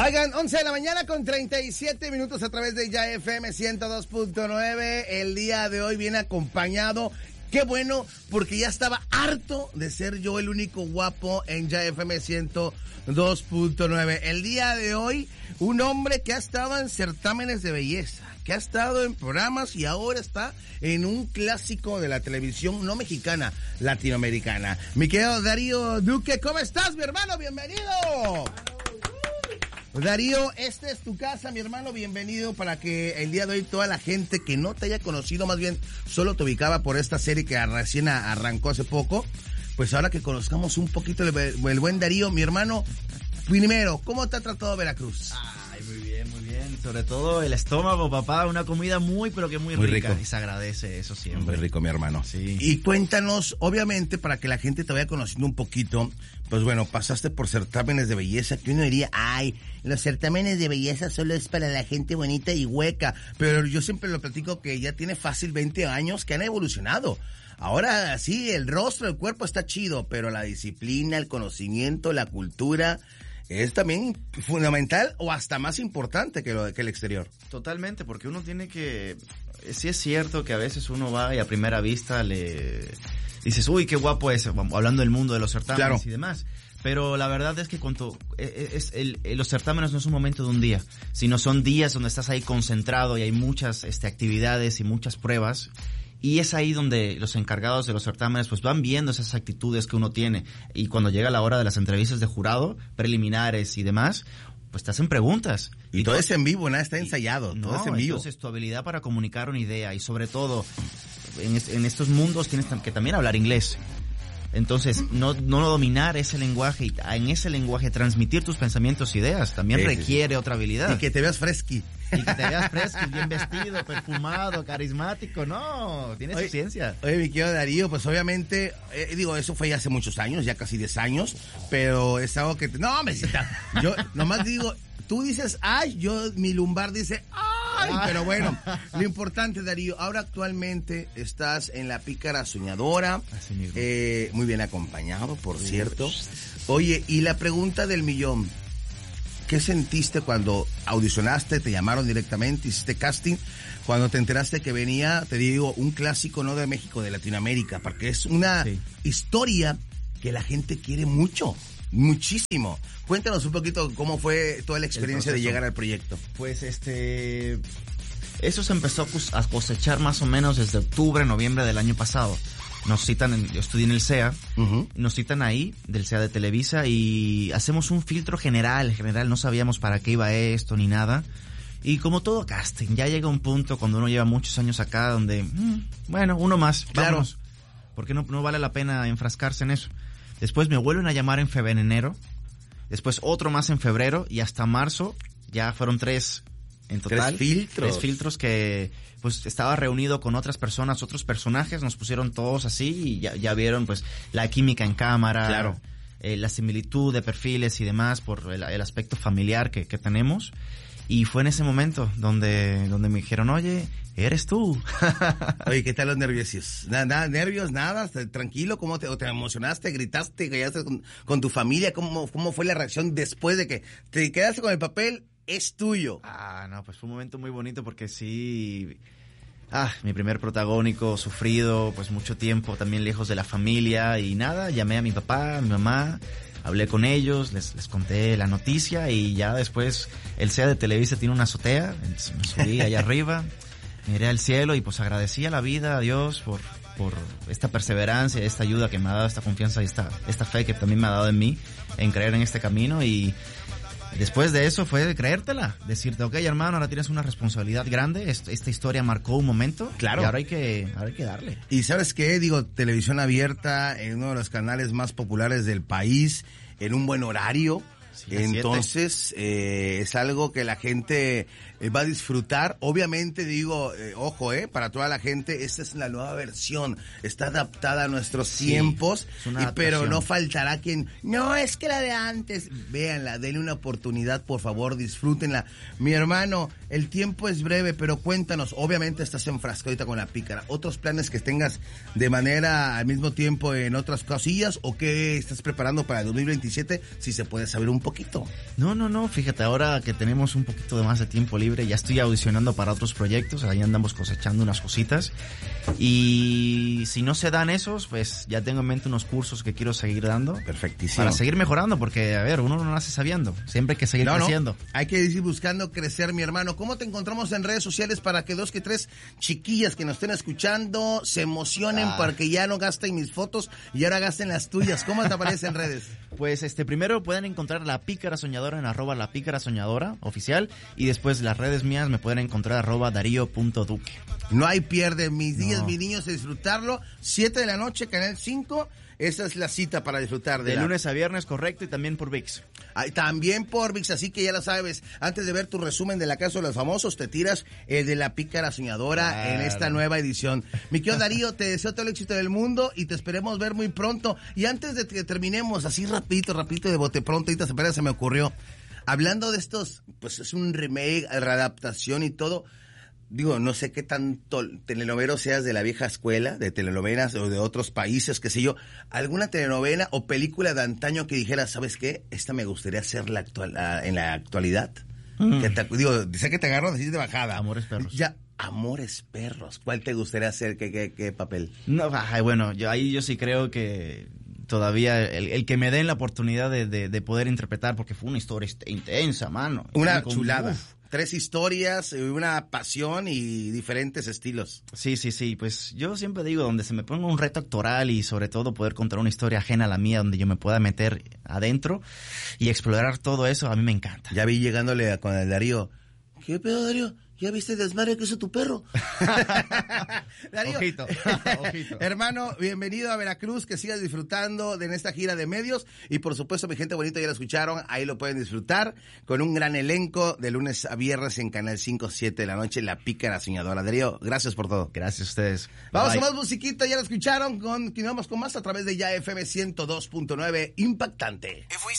Oigan, 11 de la mañana con 37 minutos a través de Ya FM 102.9. El día de hoy viene acompañado. Qué bueno, porque ya estaba harto de ser yo el único guapo en Ya FM 102.9. El día de hoy, un hombre que ha estado en certámenes de belleza, que ha estado en programas y ahora está en un clásico de la televisión no mexicana, latinoamericana. Mi querido Darío Duque, ¿cómo estás, mi hermano? Bienvenido. Darío, esta es tu casa, mi hermano, bienvenido, para que el día de hoy toda la gente que no te haya conocido, más bien solo te ubicaba por esta serie que recién arrancó hace poco, pues ahora que conozcamos un poquito el buen Darío, mi hermano, primero, ¿cómo te ha tratado Veracruz? Ay, muy bien, muy bien. Sobre todo el estómago, papá, una comida muy, pero que muy rica. Rico. Y se agradece eso siempre. Muy rico, mi hermano. Sí. Y cuéntanos, obviamente, para que la gente te vaya conociendo un poquito, pues bueno, pasaste por certámenes de belleza, que uno diría, ay, los certámenes de belleza solo es para la gente bonita y hueca, pero yo siempre lo platico que ya tiene fácil 20 años que han evolucionado. Ahora sí, el rostro, el cuerpo está chido, pero la disciplina, el conocimiento, la cultura es también fundamental o hasta más importante que el exterior. Totalmente, porque uno tiene que... Sí es cierto que a veces uno va y a primera vista le... dices, uy, qué guapo es, hablando del mundo de los certámenes, claro, y demás. Pero la verdad es que los certámenes no es un momento de un día, sino son días donde estás ahí concentrado y hay muchas actividades y muchas pruebas. Y es ahí donde los encargados de los certámenes pues van viendo esas actitudes que uno tiene. Y cuando llega la hora de las entrevistas de jurado, preliminares y demás, pues te hacen preguntas. Y todo es en vivo, nada está ensayado, todo es en vivo. Entonces tu habilidad para comunicar una idea y sobre todo en estos mundos tienes que también hablar inglés. Entonces, no dominar ese lenguaje y en ese lenguaje transmitir tus pensamientos e ideas también requiere otra habilidad. Y que te veas fresqui. Y que te veas fresco, bien vestido, perfumado, carismático, no, tiene su ciencia. Oye, mi querido Darío, pues obviamente, eso fue ya hace muchos años, ya casi 10 años, pero es algo que... No, yo nomás digo, tú dices, ay, mi lumbar dice, ay, pero bueno, lo importante, Darío, ahora actualmente estás en La Pícara Soñadora, así mismo. Muy bien acompañado, por cierto. Oye, y la pregunta del millón, ¿qué sentiste cuando audicionaste, te llamaron directamente, hiciste casting, cuando te enteraste que venía, te digo, un clásico no de México, de Latinoamérica? Porque es una historia que la gente quiere mucho, muchísimo. Cuéntanos un poquito cómo fue toda la experiencia de llegar al proyecto. Pues eso se empezó a cosechar más o menos desde octubre, noviembre del año pasado. Nos citan, yo estudié en el CEA, nos citan ahí, del CEA de Televisa, y hacemos un filtro general, no sabíamos para qué iba esto ni nada. Y como todo casting, ya llega un punto cuando uno lleva muchos años acá donde, bueno, uno más, vámonos, porque no vale la pena enfrascarse en eso. Después me vuelven a llamar en enero, después otro más en febrero, y hasta marzo ya fueron 3 en total. 3 filtros que pues estaba reunido con otras personas, otros personajes, nos pusieron todos así y ya vieron pues la química en cámara, la similitud de perfiles y demás por el aspecto familiar que tenemos. Y fue en ese momento donde me dijeron, oye, eres tú. Oye, ¿qué tal los nervios? Nada, nervios, nada, tranquilo, ¿cómo te emocionaste, gritaste, callaste con tu familia? ¿Cómo fue la reacción después de que te quedaste con el papel? Es tuyo. No, pues fue un momento muy bonito porque sí, mi primer protagónico, sufrido, pues mucho tiempo también lejos de la familia y nada, llamé a mi papá, a mi mamá, hablé con ellos, les conté la noticia y ya después el CEA de Televisa tiene una azotea, entonces me subí allá arriba, miré al cielo y pues agradecí a la vida, a Dios por esta perseverancia, esta ayuda que me ha dado, esta confianza y esta fe que también me ha dado en mí, en creer en este camino. Y después de eso fue creértela, decirte, ok, hermano, ahora tienes una responsabilidad grande, esta historia marcó un momento, claro, y ahora hay que darle. Y ¿sabes qué? Digo, televisión abierta, en uno de los canales más populares del país, en un buen horario. Sí, entonces, es algo que la gente va a disfrutar. Obviamente, digo, ojo, para toda la gente, esta es la nueva versión. Está adaptada a nuestros tiempos, pero no faltará quien, no, es que la de antes. Véanla, denle una oportunidad, por favor, disfrútenla. Mi hermano, el tiempo es breve, pero cuéntanos, obviamente estás enfrascadita con La Pícara. ¿Otros planes que tengas de manera al mismo tiempo en otras cosillas o qué estás preparando para el 2027? Si se puede saber un un poquito. No, fíjate, ahora que tenemos un poquito de más de tiempo libre, ya estoy audicionando para otros proyectos, ahí andamos cosechando unas cositas, y si no se dan esos, pues ya tengo en mente unos cursos que quiero seguir dando. Perfectísimo. Para seguir mejorando, porque, a ver, uno no nace sabiendo, siempre hay que seguir creciendo. Hay que ir buscando crecer, mi hermano. ¿Cómo te encontramos en redes sociales para que 2 que 3 chiquillas que nos estén escuchando se emocionen porque ya no gasten mis fotos y ahora gasten las tuyas? ¿Cómo te aparece en redes? Pues primero pueden encontrar La Pícara Soñadora en @La Pícara Soñadora oficial, y después las redes mías me pueden encontrar @Darío.Duque. No hay pierde, mis días, mis niños, a disfrutarlo. 7 de la noche, Canal 5. Esa es la cita para disfrutar de lunes a viernes, correcto, y también por ViX. También por ViX, así que ya lo sabes. Antes de ver tu resumen de La Casa de los Famosos, te tiras el de La Pícara Soñadora en esta nueva edición. Mi querido Darío, te deseo todo el éxito del mundo y te esperemos ver muy pronto. Y antes de que terminemos, así rapidito de bote pronto, ahorita se me ocurrió. Hablando de estos, pues es un remake, readaptación y todo. Digo, no sé qué tanto telenovelo seas de la vieja escuela, de telenovelas o de otros países, qué sé yo. ¿Alguna telenovela o película de antaño que dijeras, ¿sabes qué? Esta me gustaría hacer en la actualidad. Sé que te agarro así de bajada. Amores Perros. Ya, Amores Perros. ¿Cuál te gustaría hacer? ¿Qué papel? No, bueno, yo sí creo que todavía el que me den la oportunidad de poder interpretar, porque fue una historia intensa, mano. Una chulada. 3 historias, una pasión y diferentes estilos. Sí, pues yo siempre digo, donde se me ponga un reto actoral y sobre todo poder contar una historia ajena a la mía, donde yo me pueda meter adentro y explorar todo eso, a mí me encanta. Ya vi llegándole con el Darío. ¿Qué pedo, Darío? ¿Ya viste el desmadre que hizo tu perro? Darío, ojito. Hermano, bienvenido a Veracruz, que sigas disfrutando de esta gira de medios. Y por supuesto, mi gente bonita, ya lo escucharon, ahí lo pueden disfrutar con un gran elenco de lunes a viernes en Canal 5, 7 de la noche, La Pícara Soñadora. Darío, gracias por todo. Gracias a ustedes. Vamos a más musiquita, ya lo escucharon, continuamos con más a través de Ya FM 102.9, impactante.